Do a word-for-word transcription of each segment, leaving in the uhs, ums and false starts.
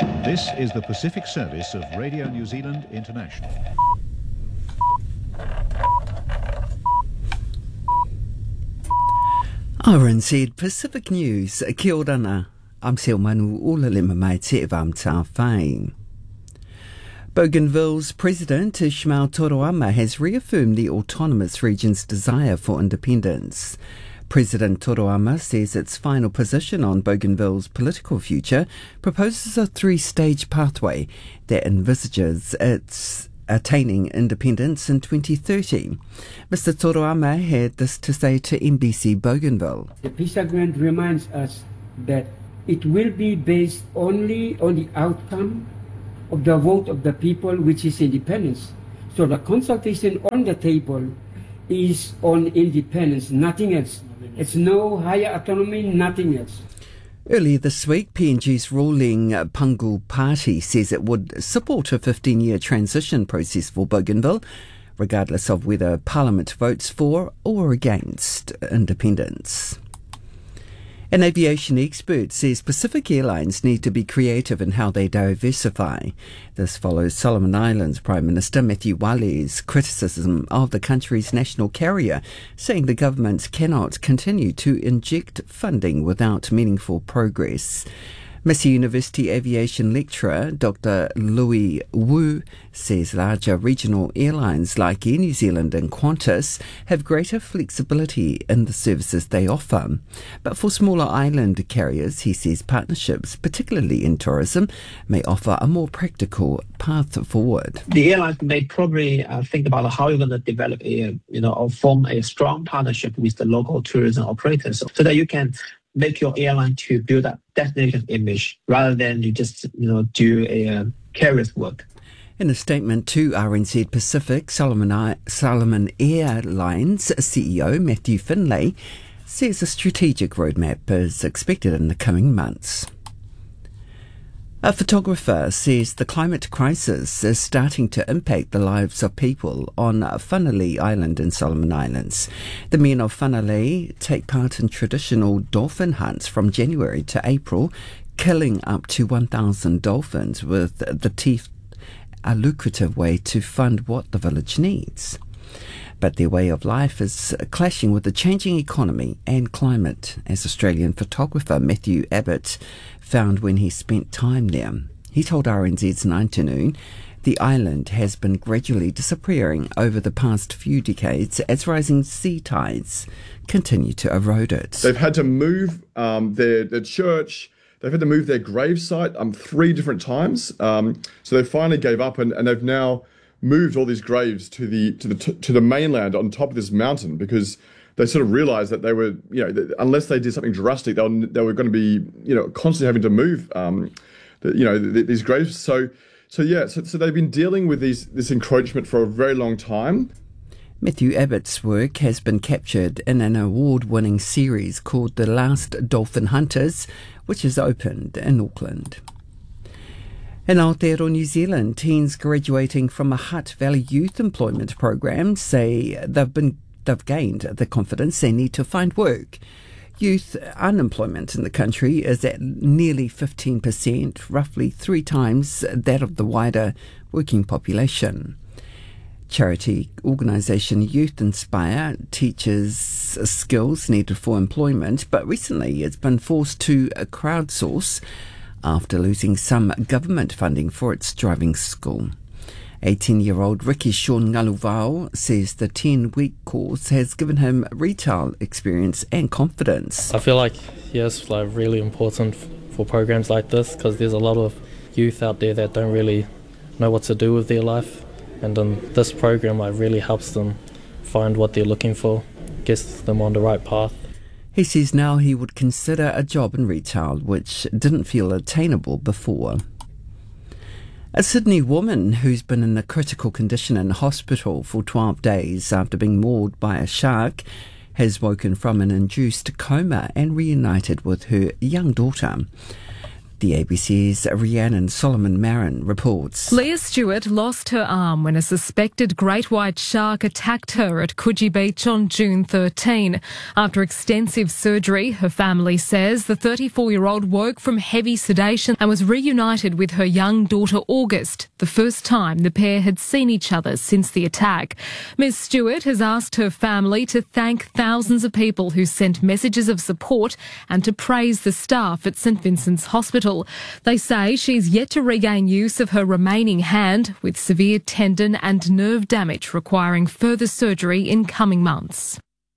This is the Pacific Service of Radio New Zealand International. R N Z Pacific News, kia ora na. I'm Sil Manu Ulalima mai te vam tā whai. Bougainville's President Ismail Toroama has reaffirmed the autonomous region's desire for independence. President Toroama says its final position on Bougainville's political future proposes a three-stage pathway that envisages its attaining independence in twenty thirty. Mister Toroama had this to say to N B C Bougainville. The peace agreement reminds us that it will be based only on the outcome of the vote of the people, which is independence. So the consultation on the table is on independence, nothing else. It's no higher autonomy, nothing else. Earlier this week, P N G's ruling Pangu Party says it would support a fifteen-year transition process for Bougainville, regardless of whether Parliament votes for or against independence. An aviation expert says Pacific Airlines need to be creative in how they diversify. This follows Solomon Islands Prime Minister Matthew Wale's criticism of the country's national carrier, saying the government cannot continue to inject funding without meaningful progress. Massey University aviation lecturer Doctor Louis Wu says larger regional airlines like Air New Zealand and Qantas have greater flexibility in the services they offer. But for smaller island carriers, he says partnerships, particularly in tourism, may offer a more practical path forward. The airlines may probably uh, think about how you're going to develop a, you know, or form a strong partnership with the local tourism operators so that you can make your airline to build a destination image rather than you just, you know, do a uh, carrier's work. In a statement to R N Z Pacific, Solomon, I- Solomon Airlines C E O Matthew Finlay says a strategic roadmap is expected in the coming months. A photographer says the climate crisis is starting to impact the lives of people on Whanalei Island in Solomon Islands. The men of Whanalei take part in traditional dolphin hunts from January to April, killing up to one thousand dolphins, with the teeth a lucrative way to fund what the village needs. But their way of life is clashing with the changing economy and climate, as Australian photographer Matthew Abbott found when he spent time there. He told R N Z's nine to noon the island has been gradually disappearing over the past few decades as rising sea tides continue to erode it. They've had to move um, their, their church, they've had to move their gravesite um, three different times. Um, so they finally gave up and, and they've now moved all these graves to the to the to the mainland on top of this mountain because they sort of realized that they were, you know, that unless they did something drastic, they were, they were going to be, you know, constantly having to move, um, the, you know, the, these graves. So, so yeah, so, so they've been dealing with these this encroachment for a very long time. Matthew Abbott's work has been captured in an award-winning series called The Last Dolphin Hunters, which is opened in Auckland. In Aotearoa, New Zealand, teens graduating from a Hutt Valley Youth Employment Program say they've been they've gained the confidence they need to find work. Youth unemployment in the country is at nearly fifteen percent, roughly three times that of the wider working population. Charity organisation Youth Inspire teaches skills needed for employment, but recently it's been forced to crowdsource after losing some government funding for its driving school. eighteen-year-old Ricky Sean Ngaluvao says the ten-week course has given him retail experience and confidence. I feel like, yes, like really important for programs like this because there's a lot of youth out there that don't really know what to do with their life, and um, this program like really helps them find what they're looking for, gets them on the right path. He says now he would consider a job in retail, which didn't feel attainable before. A Sydney woman who's been in a critical condition in hospital for twelve days after being mauled by a shark has woken from an induced coma and reunited with her young daughter. The A B C's Rhiannon Solomon-Marin reports. Leah Stewart lost her arm when a suspected great white shark attacked her at Coogee Beach on June thirteenth. After extensive surgery, her family says the thirty-four-year-old woke from heavy sedation and was reunited with her young daughter August, the first time the pair had seen each other since the attack. Miz Stewart has asked her family to thank thousands of people who sent messages of support and to praise the staff at St Vincent's Hospital. They say she's yet to regain use of her remaining hand, with severe tendon and nerve damage requiring further surgery in coming months.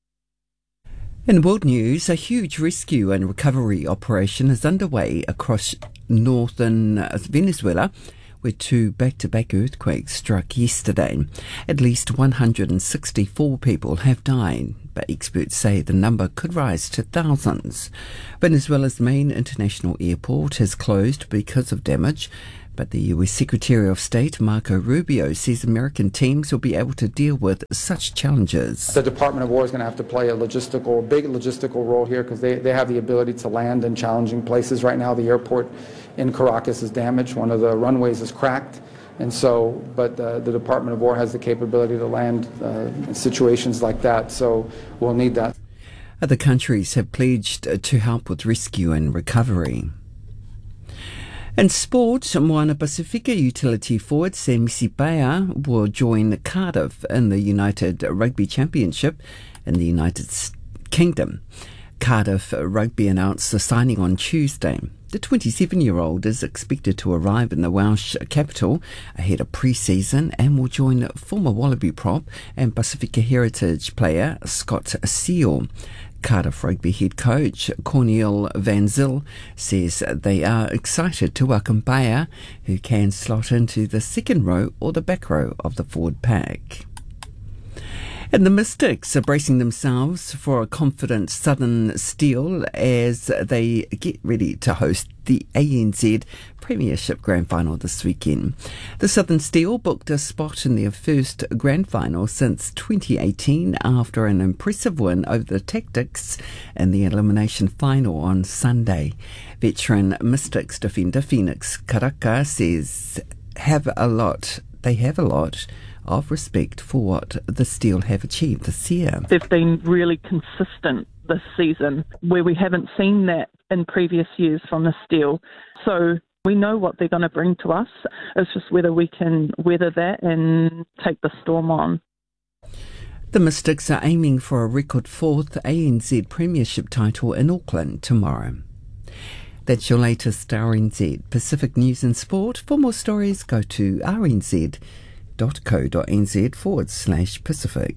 In world news, a huge rescue and recovery operation is underway across northern Venezuela, where two back-to-back earthquakes struck yesterday. At least one hundred sixty-four people have died, but experts say the number could rise to thousands. Venezuela's main international airport has closed because of damage, but the U S Secretary of State Marco Rubio says American teams will be able to deal with such challenges. The Department of War is going to have to play a logistical, big logistical role here because they, they have the ability to land in challenging places. Right now, the airport in Caracas is damaged. One of the runways is cracked. And so, but uh, the Department of War has the capability to land uh, in situations like that. So we'll need that. Other countries have pledged to help with rescue and recovery. In sport, Moana Pacifica utility forward Sam Sipaya will join Cardiff in the United Rugby Championship in the United Kingdom. Cardiff Rugby announced the signing on Tuesday. The twenty-seven-year-old is expected to arrive in the Welsh capital ahead of pre-season and will join former Wallaby prop and Pacifica Heritage player Scott Seal. Cardiff Rugby head coach Cornel Van Zyl says they are excited to welcome Bayer, who can slot into the second row or the back row of the forward pack. And the Mystics are bracing themselves for a confident Southern Steel as they get ready to host the A N Z Premiership Grand Final this weekend. The Southern Steel booked a spot in their first Grand Final since twenty eighteen after an impressive win over the Tactics in the elimination final on Sunday. Veteran Mystics defender Phoenix Karaka says have a lot, they have a lot of respect for what the Steel have achieved this year. They've been really consistent this season, where we haven't seen that in previous years from the Steel. So we know what they're going to bring to us. It's just whether we can weather that and take the storm on. The Mystics are aiming for a record fourth A N Z Premiership title in Auckland tomorrow. That's your latest R N Z Pacific News and Sport. For more stories, go to r n z dot co dot n z forward slash Pacific.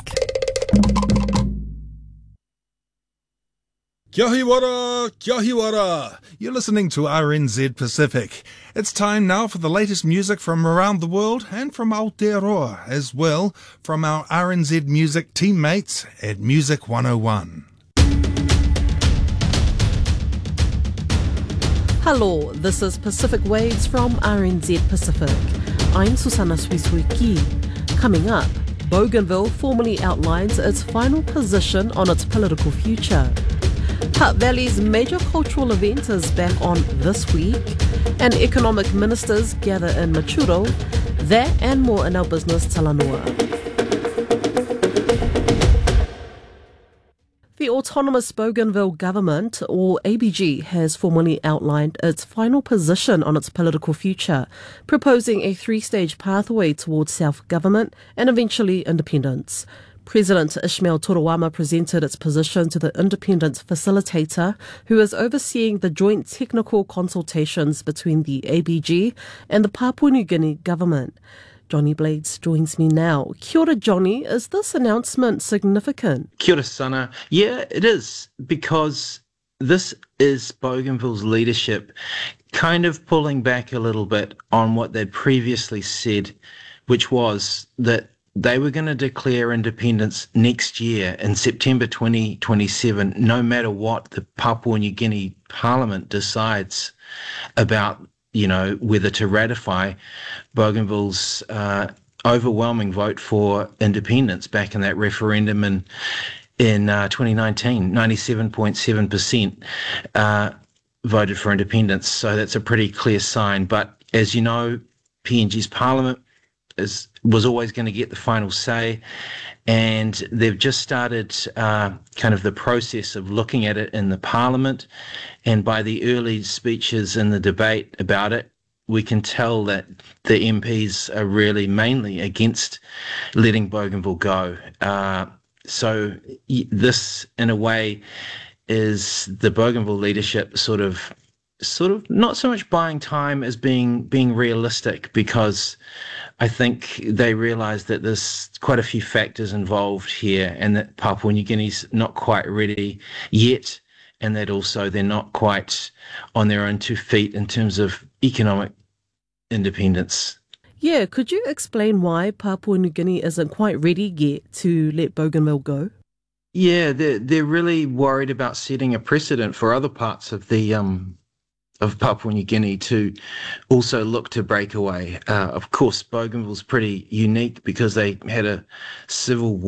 Kia hiwara, kia hiwara. You're listening to R N Z Pacific. It's time now for the latest music from around the world and from Aotearoa as well, from our R N Z Music teammates at Music one oh one. Hello, this is Pacific Waves from R N Z Pacific. I'm Susanna Suisuiki. Coming up, Bougainville formally outlines its final position on its political future. Hutt Valley's major cultural event is back on this week, and economic ministers gather in Machuro. That and more in our business Talanua. The Autonomous Bougainville Government, or A B G, has formally outlined its final position on its political future, proposing a three-stage pathway towards self-government and eventually independence. President Ishmael Torawama presented its position to the independence facilitator, who is overseeing the joint technical consultations between the A B G and the Papua New Guinea government. Johnny Blades joins me now. Kia ora, Johnny. Is this announcement significant? Kia ora, Sana. Yeah, it is, because this is Bougainville's leadership kind of pulling back a little bit on what they'd previously said, which was that they were going to declare independence next year in September twenty twenty-seven, no matter what the Papua New Guinea Parliament decides about, you know, whether to ratify Bougainville's uh, overwhelming vote for independence back in that referendum in in uh, twenty nineteen, ninety-seven point seven percent. Uh, voted for independence, so that's a pretty clear sign. But as you know, P N G's parliament is was always going to get the final say, and they've just started uh, kind of the process of looking at it in the parliament, and by the early speeches in the debate about it, we can tell that the M Ps are really mainly against letting Bougainville go. Uh, so this, in a way, is the Bougainville leadership sort of, sort of not so much buying time as being being realistic, because I think they realise that there's quite a few factors involved here, and that Papua New Guinea's not quite ready yet, and that also they're not quite on their own two feet in terms of economic independence. Yeah, could you explain why Papua New Guinea isn't quite ready yet to let Bougainville go? Yeah, they're, they're really worried about setting a precedent for other parts of the um of Papua New Guinea to also look to break away. Uh, of course, Bougainville's pretty unique because they had a civil war